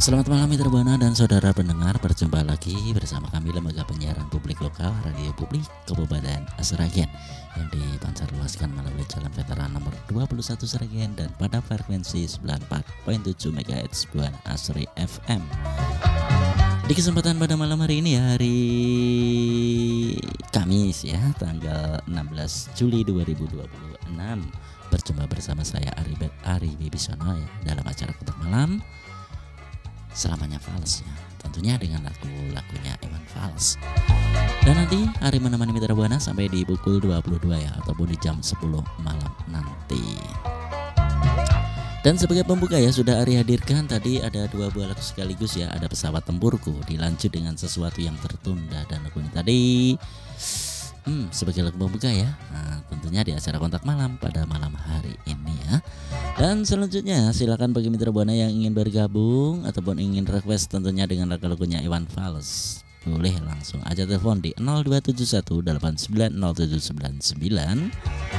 Selamat malam Mitra Buana dan saudara pendengar, berjumpa lagi bersama kami Lembaga Penyiaran Publik Lokal Radio Publik Kabupaten Sragen yang dipancarluaskan melalui jalan veteran nomor 21 Sragen dan pada frekuensi 94.7 MHz Buana Asri FM. Di kesempatan pada malam hari ini, hari Kamis ya, tanggal 16 Juli 2026, berjumpa bersama saya Ari Wibisono ya, dalam acara Kotak Malam selamanya Fals ya, tentunya dengan lagu-lagunya Iwan Fals. Dan nanti Ari menemani Mitra Buana sampai di pukul 22 ya, ataupun di jam 10 malam nanti. Dan sebagai pembuka ya, sudah Ari hadirkan tadi ada dua buah lagu sekaligus ya. Ada Pesawat Tempurku, dilanjut dengan Sesuatu Yang Tertunda, dan lagunya tadi sebagai lagu pembuka ya. Nah, tentunya di acara Kontak Malam pada malam hari ini ya. Dan selanjutnya silakan bagi Mitra Buana yang ingin bergabung ataupun ingin request tentunya dengan lagu-lagunya Iwan Fals, boleh langsung aja telepon di 0271 890799